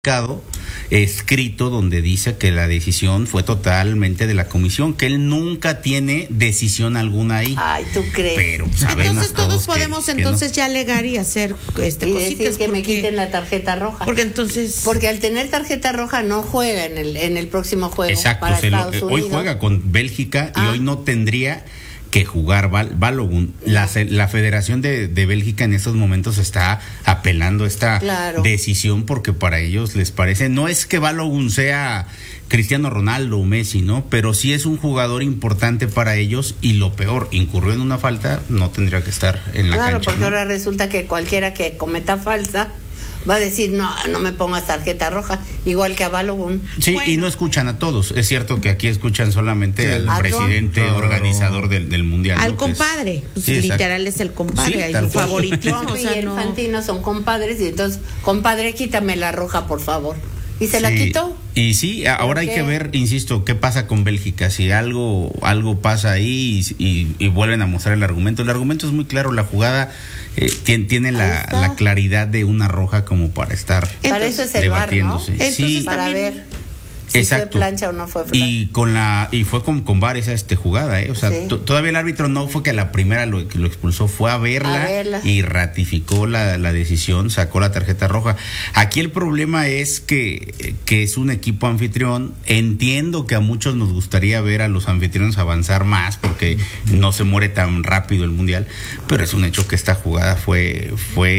escrito donde dice que la decisión fue totalmente de la comisión, que él nunca tiene decisión alguna ahí. Ay, ¿tú crees? Pero sabemos entonces todos que, podemos que entonces no. ya alegar y hacer Y decir cositas que me quiten la tarjeta roja. porque al tener tarjeta roja no juega en el próximo juego. Exacto, para Estados Unidos. hoy juega con Bélgica y hoy no tendría que jugar Balogun. La Federación de Bélgica en estos momentos está apelando esta decisión porque para ellos les parece, no es que Balogun sea Cristiano Ronaldo o Messi, ¿no? Pero sí es un jugador importante para ellos y lo peor, incurrió en una falta, no tendría que estar en la cancha. Claro, porque ¿no? ahora resulta que cualquiera que cometa falta va a decir, no me pongas tarjeta roja, igual que a Balogun. Sí, y no escuchan a todos. Es cierto que aquí escuchan solamente al presidente organizador del Mundial. Al ¿no? compadre, pues sí, literal es el compadre, sí, su favorito. Trump y Infantino son compadres y entonces, compadre, quítame la roja, por favor. ¿Y se la quitó? Y sí, ahora hay que ver, insisto, qué pasa con Bélgica. Si algo pasa ahí y vuelven a mostrar el argumento. El argumento es muy claro, la jugada tiene la claridad de una roja como para estar para eso es el VAR, ¿no? Entonces, sí, para ver si exacto. fue plancha o no fue plancha. Y fue con VAR esa jugada, o sea, todavía el árbitro no fue que a la primera lo expulsó, fue a verla y ratificó la decisión, sacó la tarjeta roja. Aquí el problema es que es un equipo anfitrión. Entiendo que a muchos nos gustaría ver a los anfitriones avanzar más porque no se muere tan rápido el Mundial, pero es un hecho que esta jugada fue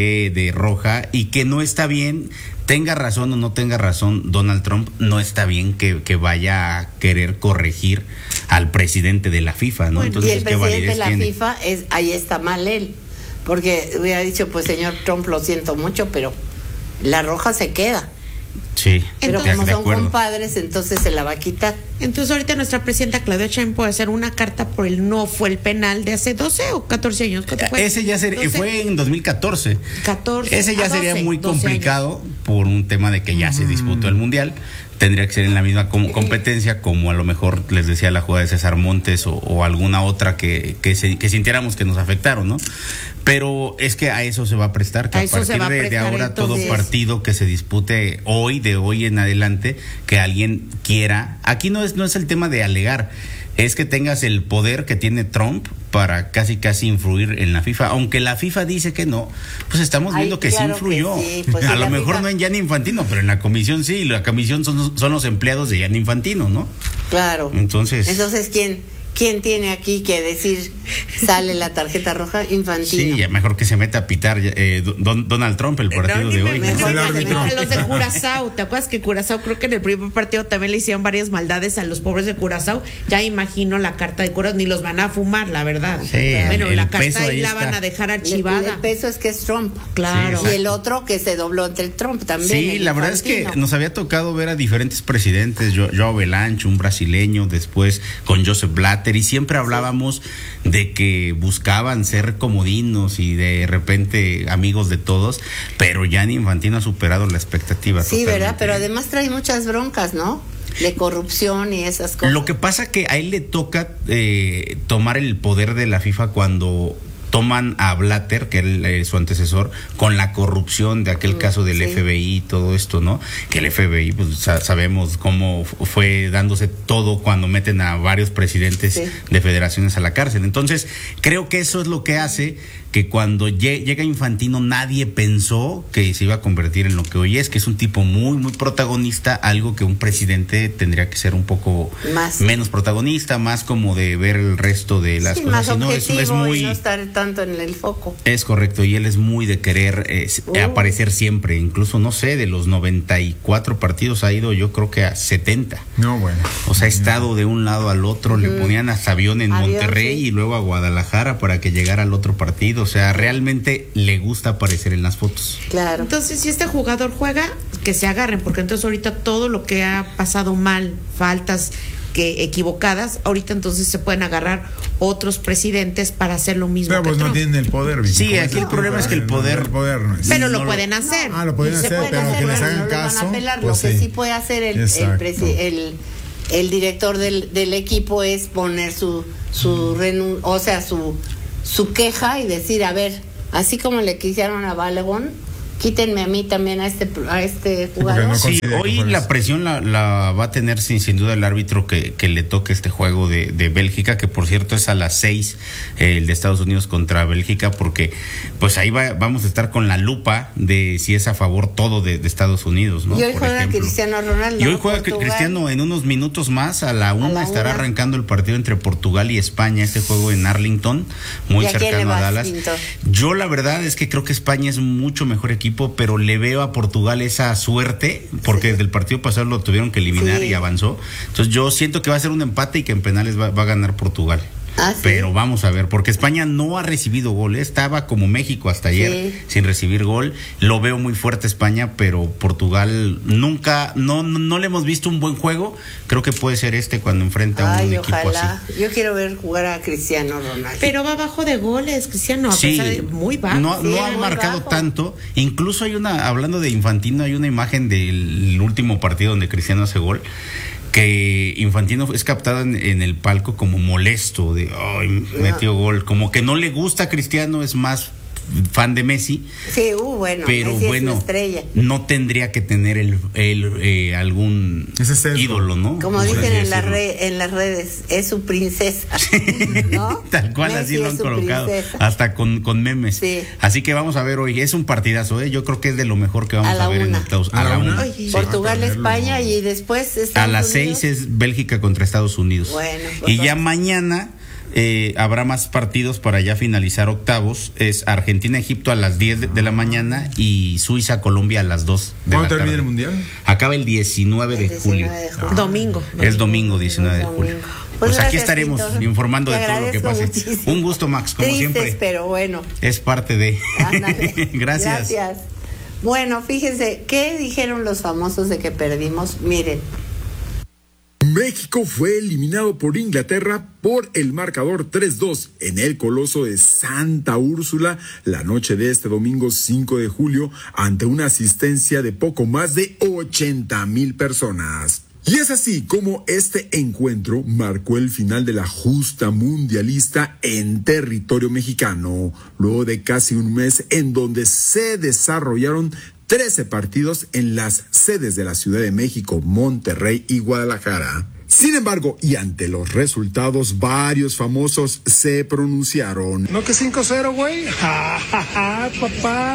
de roja y que no está bien. Tenga razón o no tenga razón Donald Trump, no está bien que vaya a querer corregir al presidente de la FIFA, ¿no? Bueno, entonces, y el presidente de la tiene? FIFA, ahí está mal él, porque hubiera dicho, pues señor Trump, lo siento mucho, pero la roja se queda. Sí, pero como son compadres, entonces se la va a quitar. Entonces ahorita nuestra presidenta Claudia Sheinbaum puede hacer una carta por el no fue el penal de hace 12 o 14 años. Ese ya fue en 2014. 14. Ese ya sería muy complicado por un tema de que ya se disputó el Mundial. Tendría que ser en la misma competencia, como a lo mejor les decía la jugada de César Montes o alguna otra que sintiéramos que nos afectaron, ¿no? Pero es que a eso se va a prestar, que a partir de ahora entonces, todo partido que se dispute de hoy en adelante, que alguien quiera, aquí no es el tema de alegar, es que tengas el poder que tiene Trump para casi influir en la FIFA, aunque la FIFA dice que no, pues estamos viendo que sí influyó. Que sí, pues a lo mejor FIFA no en Gianni Infantino, pero en la comisión sí, y la comisión son los empleados de Gianni Infantino, ¿no? Claro. Entonces ¿quién tiene aquí que decir sale la tarjeta roja? Infantino. Sí, mejor que se meta a pitar Donald Trump el partido de hoy. Mejor los de Curazao, ¿te acuerdas que Curazao creo que en el primer partido también le hicieron varias maldades a los pobres de Curazao? Ya imagino la carta de Curazao, ni los van a fumar, la verdad. Sí, bueno, la carta ahí la van a dejar archivada. El peso es que es Trump. Claro. Sí, y el otro que se dobló entre Trump también. Sí, la verdad es que nos había tocado ver a diferentes presidentes, João Belancho, un brasileño, después con Joseph Blatter, y siempre hablábamos de que buscaban ser comodinos y de repente amigos de todos, pero Gianni Infantino ha superado la expectativa. Sí, ¿verdad? Pero además trae muchas broncas, ¿no? De corrupción y esas cosas. Lo que pasa que a él le toca tomar el poder de la FIFA cuando toman a Blatter, que es su antecesor, con la corrupción de aquel caso del FBI y todo esto, ¿no? Que el FBI, pues sabemos cómo fue dándose todo cuando meten a varios presidentes de federaciones a la cárcel. Entonces, creo que eso es lo que hace que cuando llega Infantino nadie pensó que se iba a convertir en lo que hoy es, que es un tipo muy, muy protagonista, algo que un presidente tendría que ser un poco menos protagonista, más como de ver el resto de las cosas. Más objetivo, es muy, y no estar tanto en el foco. Es correcto, y él es muy de querer aparecer siempre, incluso, no sé, de los 94 partidos ha ido yo creo que a 70. No, bueno. O sea, ha estado de un lado al otro, le ponían hasta avión en Monterrey y luego a Guadalajara para que llegara al otro partido. O sea, realmente le gusta aparecer en las fotos. Claro. Entonces, si este jugador juega, que se agarren, porque entonces ahorita todo lo que ha pasado mal, faltas que equivocadas, ahorita entonces se pueden agarrar otros presidentes para hacer lo mismo. Pero pues no tienen el poder. Sí, aquí el problema es que el poder no es. Pero lo pueden hacer. Lo pueden hacer, pero que les hagan caso. Lo que sí puede hacer el director del equipo es poner su queja y decir, a ver, así como le quisieron a Balogun, quítenme a mí también a este jugador. No Sí, considera que hoy fue la eso. presión la va a tener sin duda el árbitro que le toque este juego de Bélgica, que por cierto es a las 6, el de Estados Unidos contra Bélgica, porque pues ahí vamos a estar con la lupa de si es a favor todo de Estados Unidos, ¿no? Y hoy Por juega ejemplo. Cristiano Ronaldo. Y hoy juega Portugal. Cristiano en unos minutos más, a la 1 estará 1. arrancando el partido entre Portugal y España, este juego en Arlington, muy ¿Y a quién le cercano a vas, Dallas. Pinto? Yo la verdad es que creo que España es mucho mejor equipo, pero le veo a Portugal esa suerte, porque desde el partido pasado lo tuvieron que eliminar Sí. y avanzó. Entonces yo siento que va a ser un empate y que en penales va a ganar Portugal. Ah, ¿sí? Pero vamos a ver, porque España no ha recibido gol, estaba como México hasta ayer Sí. sin recibir gol. Lo veo muy fuerte España, pero Portugal nunca, no le hemos visto un buen juego. Creo que puede ser cuando enfrenta a un Ay, equipo ojalá. así. Yo quiero ver jugar a Cristiano Ronaldo. Pero va bajo de goles, Cristiano, a Sí, pesar de muy bajo. no sí, ha muy marcado bajo. tanto. Incluso hay hablando de Infantino, hay una imagen del último partido donde Cristiano hace gol, que Infantino es captado en el palco como molesto, de ay, metió gol, como que no le gusta a Cristiano, es más fan de Messi. Sí, bueno, Pero Messi es bueno, una estrella. no tendría que tener algún Ese sesgo. ídolo, ¿no? Como Por dicen así en, decirlo. en las redes, es su princesa, ¿no? Tal cual, Messi así lo es han su colocado, princesa. hasta con memes. Sí. Así que vamos a ver hoy, es un partidazo, yo creo que es de lo mejor que vamos A la a ver en 1. octavos. ¿A la 1? Ay, Portugal, Sí. España y después Estados A las Unidos. 6 es Bélgica contra Estados Unidos. Bueno, pues y ya vamos. mañana habrá más partidos para ya finalizar octavos. Es Argentina-Egipto a las 10 de la mañana y Suiza-Colombia a las 2 de la ¿Cuándo termina tarde. el mundial? Acaba el 19 de El julio. 19 de julio. Domingo. Es domingo 19 de Domingo. julio. Pues Pues aquí gracias, estaremos Pinto. informando Te de todo lo que agradezco pase. muchísimo. Un gusto, Max, como Tristes, siempre. pero bueno. Es parte de. Ándale. Gracias. Bueno, fíjense, ¿qué dijeron los famosos de que perdimos? Miren. México fue eliminado por Inglaterra por el marcador 3-2 en el Coloso de Santa Úrsula la noche de este domingo 5 de julio ante una asistencia de poco más de 80,000 personas. Y es así como este encuentro marcó el final de la justa mundialista en territorio mexicano, luego de casi un mes en donde se desarrollaron 13 partidos en las sedes de la Ciudad de México, Monterrey y Guadalajara. Sin embargo, y ante los resultados, varios famosos se pronunciaron. No que 5-0, güey. Ja, ja, ja, papá.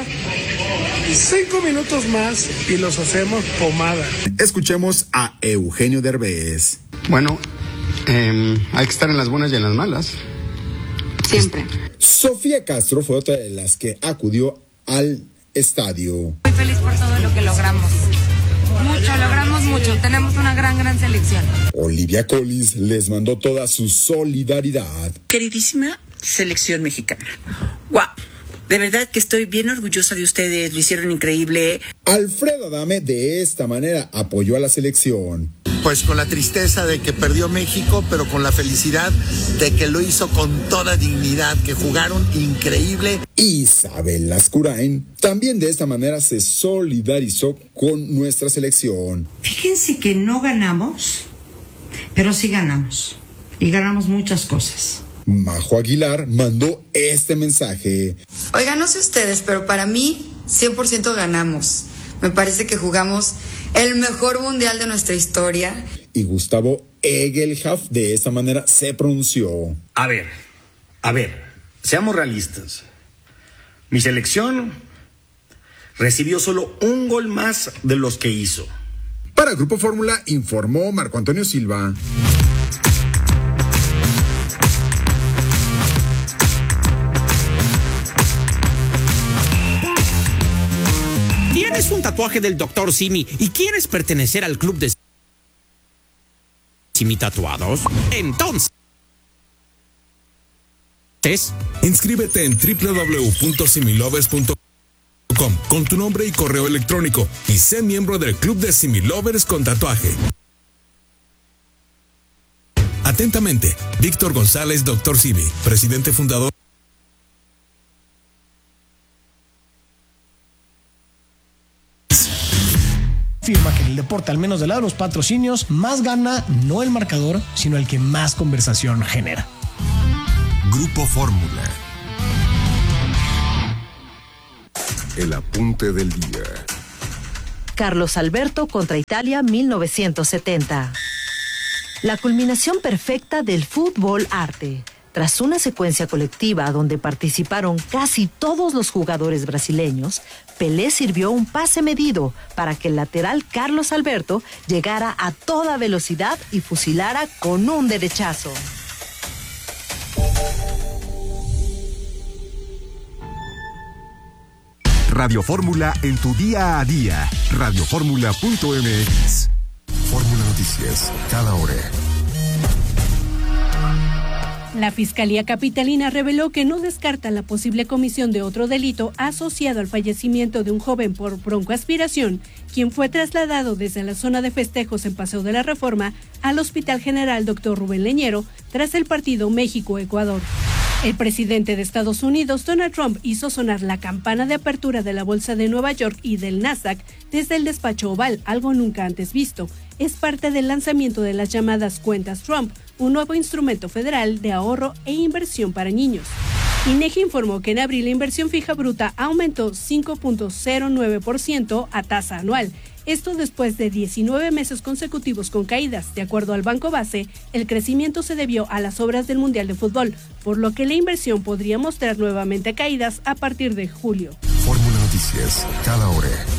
5 minutos más y los hacemos pomada. Escuchemos a Eugenio Derbez. Bueno, hay que estar en las buenas y en las malas. Siempre. Sofía Castro fue otra de las que acudió al estadio. Muy feliz por todo lo que logramos. Logramos mucho. Tenemos una gran selección. Olivia Collins les mandó toda su solidaridad. Queridísima selección mexicana. ¡Guau! De verdad que estoy bien orgullosa de ustedes, lo hicieron increíble. Alfredo Adame de esta manera apoyó a la selección. Pues con la tristeza de que perdió México, pero con la felicidad de que lo hizo con toda dignidad, que jugaron increíble. Isabel Lascurain también de esta manera se solidarizó con nuestra selección. Fíjense que no ganamos, pero sí ganamos. Y ganamos muchas cosas. Majo Aguilar mandó este mensaje. Oigan, no sé ustedes, pero para mí 100% ganamos. Me parece que jugamos el mejor mundial de nuestra historia. Y Gustavo Egelhaf de esta manera se pronunció. A ver, seamos realistas. Mi selección recibió solo un gol más de los que hizo. Para Grupo Fórmula informó Marco Antonio Silva. ¿Tienes un tatuaje del Dr. Simi y quieres pertenecer al club de Simi Tatuados? Entonces, inscríbete en www.similovers.com con tu nombre y correo electrónico y sé miembro del club de Similovers con tatuaje. Atentamente, Víctor González, Dr. Simi, presidente fundador. Afirma que en el deporte, al menos del lado de los patrocinios, más gana no el marcador, sino el que más conversación genera. Grupo Fórmula. el apunte del día. Carlos Alberto contra Italia 1970. La culminación perfecta del fútbol arte. Tras una secuencia colectiva donde participaron casi todos los jugadores brasileños, Pelé sirvió un pase medido para que el lateral Carlos Alberto llegara a toda velocidad y fusilara con un derechazo. Radio Fórmula en tu día a día. Radioformula.mx. Fórmula Noticias, cada hora. La Fiscalía Capitalina reveló que no descarta la posible comisión de otro delito asociado al fallecimiento de un joven por broncoaspiración, quien fue trasladado desde la zona de festejos en Paseo de la Reforma al Hospital General Dr. Rubén Leñero tras el partido México-Ecuador. El presidente de Estados Unidos, Donald Trump, hizo sonar la campana de apertura de la Bolsa de Nueva York y del Nasdaq desde el despacho oval, algo nunca antes visto. Es parte del lanzamiento de las llamadas cuentas Trump, un nuevo instrumento federal de ahorro e inversión para niños. INEGI informó que en abril la inversión fija bruta aumentó 5.09% a tasa anual. Esto después de 19 meses consecutivos con caídas. De acuerdo al Banco Base, el crecimiento se debió a las obras del Mundial de Fútbol, por lo que la inversión podría mostrar nuevamente caídas a partir de julio. Fórmula Noticias, cada hora.